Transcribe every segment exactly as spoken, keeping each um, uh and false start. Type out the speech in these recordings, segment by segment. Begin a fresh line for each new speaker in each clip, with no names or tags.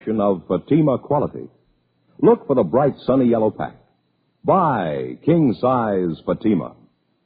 of Fatima quality. Look for the bright sunny yellow pack. Buy king size Fatima.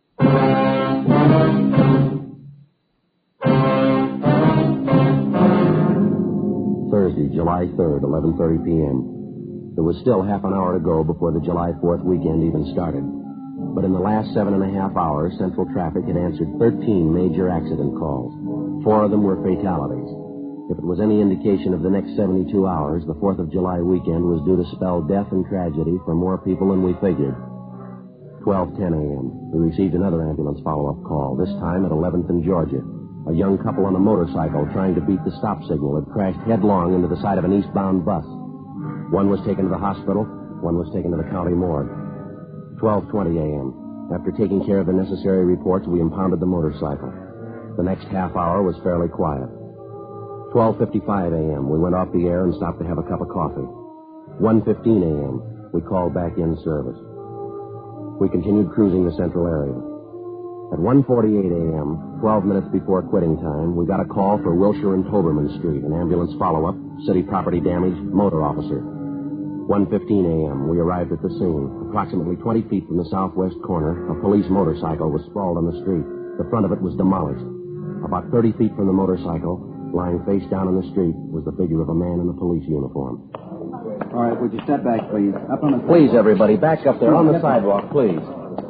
Thursday, July third, eleven thirty p.m. There was still half an hour to go before the July fourth weekend even started. But in the last seven and a half hours, Central Traffic had answered thirteen major accident calls. Four of them were fatalities. If it was any indication of the next seventy-two hours, the fourth of July weekend was due to spell death and tragedy for more people than we figured. twelve ten a.m. We received another ambulance follow-up call, this time at eleventh and Georgia. A young couple on a motorcycle trying to beat the stop signal had crashed headlong into the side of an eastbound bus. One was taken to the hospital, one was taken to the county morgue. twelve twenty a.m. After taking care of the necessary reports, we impounded the motorcycle. The next half hour was fairly quiet. twelve fifty-five a.m. We went off the air and stopped to have a cup of coffee. one fifteen a.m. We called back in service. We continued cruising the central area. At one forty-eight a.m., twelve minutes before quitting time, we got a call for Wilshire and Toberman Street, an ambulance follow-up, city property damage, motor officer. one fifteen a.m., we arrived at the scene. Approximately twenty feet from the southwest corner, a police motorcycle was sprawled on the street. The front of it was demolished. About thirty feet from the motorcycle, lying face down in the street, was the figure of a man in a police uniform.
All right, would you step back, please? Up on the...
Please, everybody, back up there on the sidewalk, please.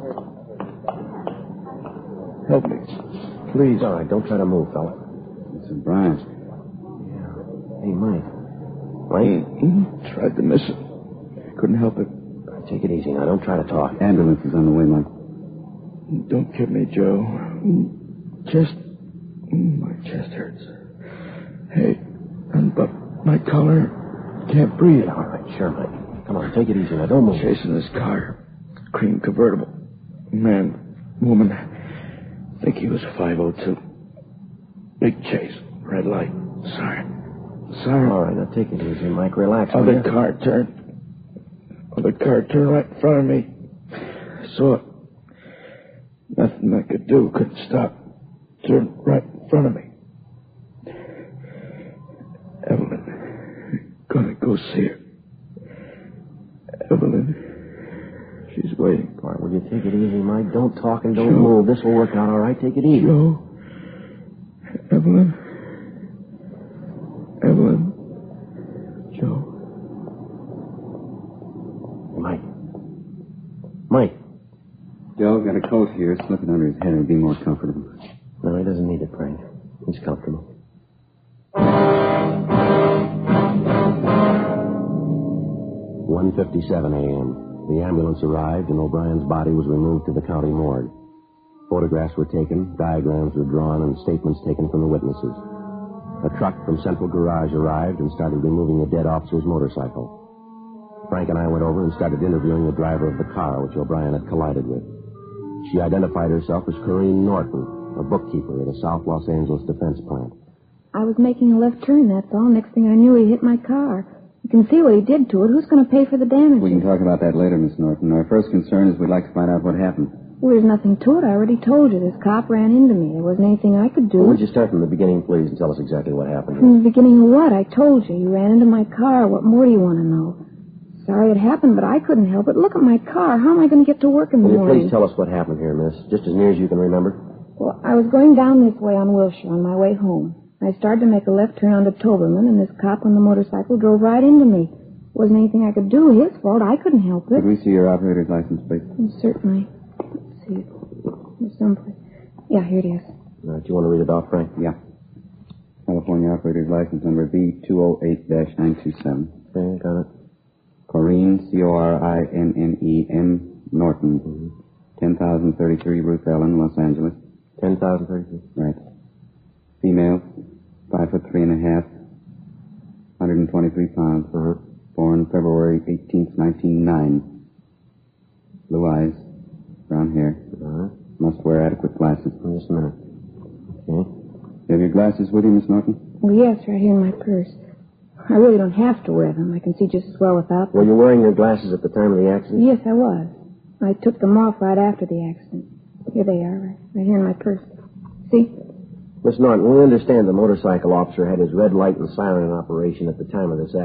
Help me. Please.
All right, don't try to move, fella.
It's Brian.
Yeah. Hey, Mike.
Mike? He tried to miss it. Couldn't help it.
Take it easy now. Don't try to talk.
Ambulance is on the way, Mike.
Don't kid me, Joe. Chest... My chest hurts. Hey, unbutton my collar. Can't breathe.
All right, sure, Mike. Come on, take it easy now. Don't move.
Chasing this car. Cream convertible. Man, woman. I think he was five oh two. Big chase. Red light. Sorry. Sorry.
All right, now take it easy, Mike. Relax.
Other car turned. Other car turned right in front of me. I saw it. Nothing I could do. Couldn't stop. Turned right in front of me. Evelyn. Gonna go see her. Evelyn. She's waiting.
All right, will you take it easy, Mike? Don't talk and don't Joe. move. This will work out all right. Take it easy.
Joe. Evelyn. Evelyn. Joe.
Mike. Mike.
Joe, got a coat here. Slip it under his head. It'll be more comfortable.
No, he doesn't need it, Frank. He's comfortable. one fifty-seven a.m. The ambulance arrived, and O'Brien's body was removed to the county morgue. Photographs were taken, diagrams were drawn, and statements taken from the witnesses. A truck from Central Garage arrived and started removing the dead officer's motorcycle. Frank and I went over and started interviewing the driver of the car, which O'Brien had collided with. She identified herself as Corrine Norton, a bookkeeper at a South Los Angeles defense plant.
I was making a left turn, that's all. Next thing I knew, he hit my car. You can see what he did to it. Who's going to pay for the damage?
We can talk about that later, Miss Norton. Our first concern is we'd like to find out what happened.
Well, there's nothing to it. I already told you. This cop ran into me. There wasn't anything I could do.
Well, would you start from the beginning, please, and tell us exactly what happened?
From the beginning of what? I told you. You ran into my car. What more do you want to know? Sorry it happened, but I couldn't help it. Look at my car. How am I going to get to work in the
Will you
morning?
please tell us what happened here, miss, just as near as you can remember?
Well, I was going down this way on Wilshire on my way home. I started to make a left turn onto Toberman, and this cop on the motorcycle drove right into me. Wasn't anything I could do. His fault. I couldn't help it.
Could we see your operator's license, please?
Oh, certainly. Let's see. There's someplace. Yeah, here it is.
All right, do you want to read it off, Frank?
Yeah. California operator's license number B two oh eight dash nine two seven.
Okay, got it.
Corrine, C O R I N N E M, Norton.
Mm-hmm.
ten thousand thirty-three Ruth Ellen, Los Angeles.
ten thousand thirty-three.
Right. Female, five foot three and a half, one hundred twenty-three pounds.
Mm-hmm.
Born February eighteenth, nineteen oh nine. Blue eyes, brown hair.
Uh-huh.
Must wear adequate glasses.
Just a minute. Okay.
You have your glasses with you, Miss Norton?
Well, yes, right here in my purse. I really don't have to wear them. I can see just as well without them.
Were you wearing your glasses at the time of the accident?
Yes, I was. I took them off right after the accident. Here they are, right, right here in my purse. See?
Miss Norton, we understand the motorcycle officer had his red light and siren in operation at the time of this accident.